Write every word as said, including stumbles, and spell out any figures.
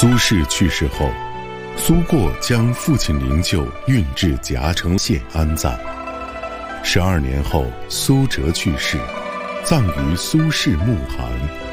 苏轼去世后，苏过将父亲灵柩运至夹城县安葬。十二年后，苏辙去世，葬于苏轼墓旁。